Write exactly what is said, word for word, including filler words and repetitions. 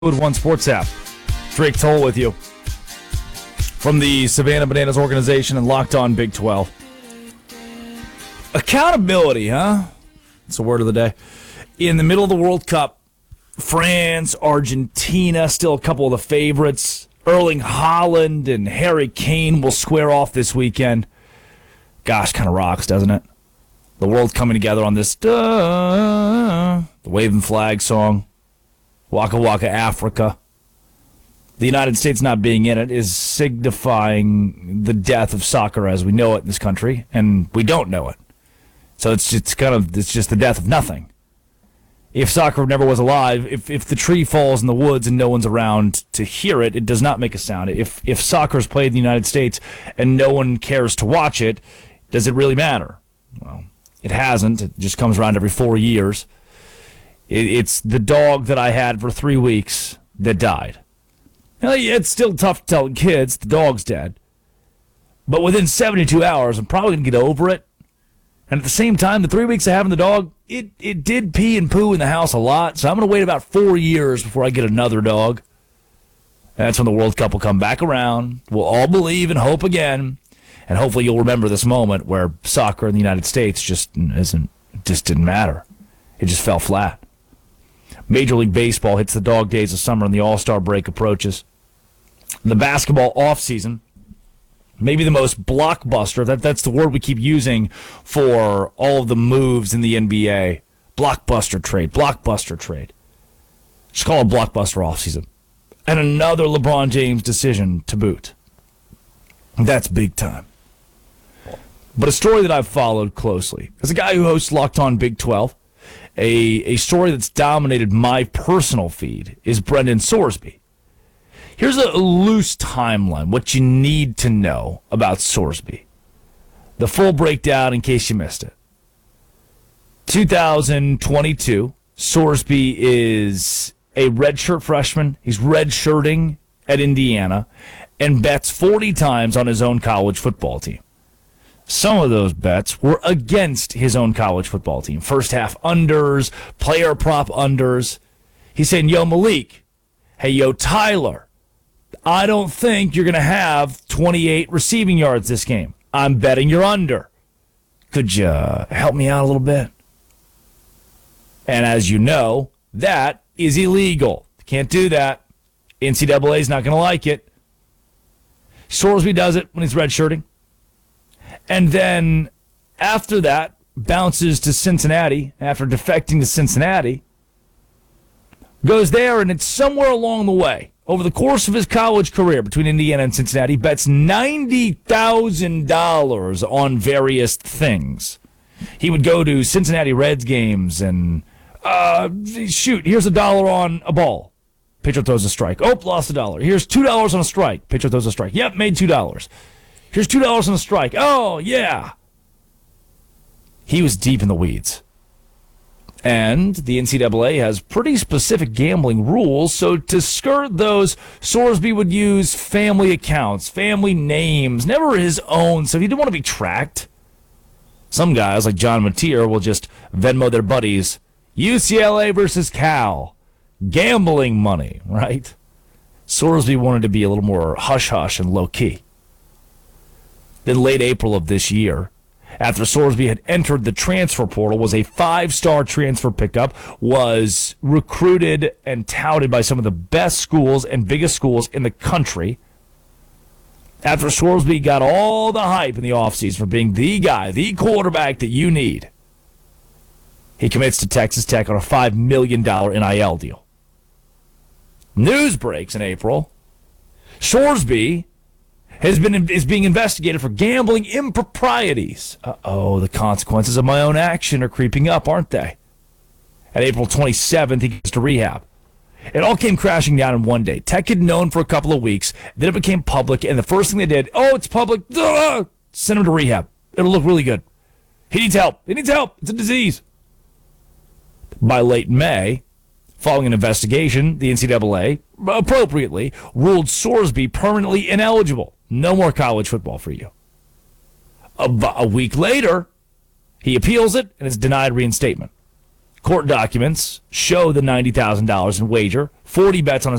With One Sports app. Drake Toll with you from the Savannah Bananas organization and Locked On Big twelve. Accountability, huh? That's the word of the day. In the middle of the World Cup, France, Argentina, still a couple of the favorites. Erling Haaland and Harry Kane will square off this weekend. Gosh, kind of rocks, doesn't it? The world coming together on this duh, the waving flag song. Waka Waka Africa. The United States not being in it is signifying the death of soccer as we know it in this country, and we don't know it. So it's just kind of it's just the death of nothing. If soccer never was alive, if if the tree falls in the woods and no one's around to hear it, it does not make a sound. If if soccer is played in the United States and no one cares to watch it, does it really matter? Well, it hasn't. It just comes around every four years. It's the dog that I had for three weeks that died. Now, it's still tough to tell kids the dog's dead. But within seventy-two hours, I'm probably going to get over it. And at the same time, the three weeks of having the dog, it, it did pee and poo in the house a lot. So I'm going to wait about four years before I get another dog. And that's when the World Cup will come back around. We'll all believe and hope again. And hopefully you'll remember this moment where soccer in the United States just isn't, just didn't matter. It just fell flat. Major League Baseball hits the dog days of summer and the All-Star break approaches. The basketball offseason, maybe the most blockbuster, that, that's the word we keep using for all of the moves in the N B A. Blockbuster trade, blockbuster trade. Just call it blockbuster offseason. And another LeBron James decision to boot. That's big time. But a story that I've followed closely, as a guy who hosts Locked On Big twelve, A, a story that's dominated my personal feed is Brendan Sorsby. Here's a loose timeline, what you need to know about Sorsby. The full breakdown in case you missed it. two thousand twenty-two, Sorsby is a redshirt freshman. He's redshirting at Indiana and bets forty times on his own college football team. Some of those bets were against his own college football team. First half unders, player prop unders. He's saying, yo, Malik, hey, yo, Tyler, I don't think you're going to have twenty-eight receiving yards this game. I'm betting you're under. Could you help me out a little bit? And as you know, that is illegal. Can't do that. N C double A is not going to like it. Sorsby does it when he's redshirting. And then after that, bounces to Cincinnati after defecting to Cincinnati. Goes there, and it's somewhere along the way, over the course of his college career between Indiana and Cincinnati, bets ninety thousand dollars on various things. He would go to Cincinnati Reds games and, uh, shoot, here's a dollar on a ball. Pitcher throws a strike. Oh, lost a dollar. Here's two dollars on a strike. Pitcher throws a strike. Yep, made two dollars. Here's two dollars on a strike. Oh, yeah. He was deep in the weeds. And the N C double A has pretty specific gambling rules, so to skirt those, Sorsby would use family accounts, family names, never his own, so he didn't want to be tracked. Some guys, like John Mateer, will just Venmo their buddies, U C L A versus Cal, gambling money, right? Sorsby wanted to be a little more hush-hush and low-key. Then late April of this year, after Sorsby had entered the transfer portal, was a five-star transfer pickup, was recruited and touted by some of the best schools and biggest schools in the country. After Sorsby got all the hype in the offseason for being the guy, the quarterback that you need, he commits to Texas Tech on a five million dollars N I L deal. News breaks in April. Sorsby has been is being investigated for gambling improprieties. Uh-oh, the consequences of my own action are creeping up, aren't they? At April twenty-seventh, he goes to rehab. It all came crashing down in one day. Tech had known for a couple of weeks. Then it became public, and the first thing they did, oh, it's public, uh, send him to rehab. It'll look really good. He needs help. He needs help. It's a disease. By late May, following an investigation, the N C double A, appropriately, ruled Sorsby permanently ineligible. No more college football for you. A, a week later, he appeals it and is denied reinstatement. Court documents show the ninety thousand dollars in wager, forty bets on a